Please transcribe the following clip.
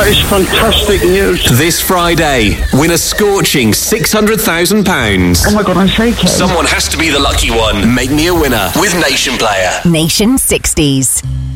is fantastic news. This Friday, win a scorching £600,000. Oh my God, I'm shaking. Someone has to be the lucky one. Make me a winner with Nation Player. Nation 60s.